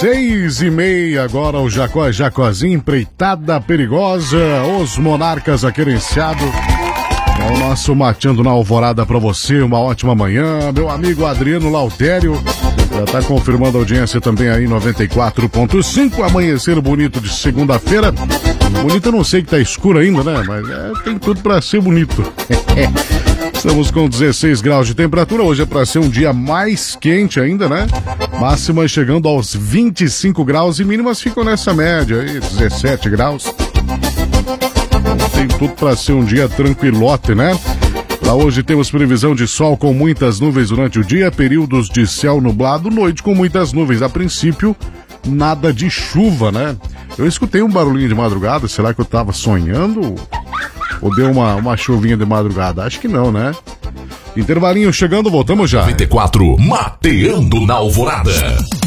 6:30, agora o Jacozinho, empreitada perigosa, os monarcas aquerenciados. É o nosso Mateando na Alvorada pra você, uma ótima manhã. Meu amigo Adriano Lautério já tá confirmando a audiência também aí, 94.5, amanhecer bonito de segunda-feira. Bonito eu não sei que tá escuro ainda, né? Mas tem tudo pra ser bonito. Estamos com 16 graus de temperatura, hoje é pra ser um dia mais quente ainda, né? Máximas chegando aos 25 graus e mínimas ficam nessa média aí, 17 graus. Tem tudo pra ser um dia tranquilote, né? Para hoje temos previsão de sol com muitas nuvens durante o dia, períodos de céu nublado, noite com muitas nuvens. A princípio, nada de chuva, né? Eu escutei um barulhinho de madrugada, será que eu tava sonhando? Ou deu uma chuvinha de madrugada? Acho que não, né? Intervalinho chegando, voltamos já. 94, Mateando na Alvorada.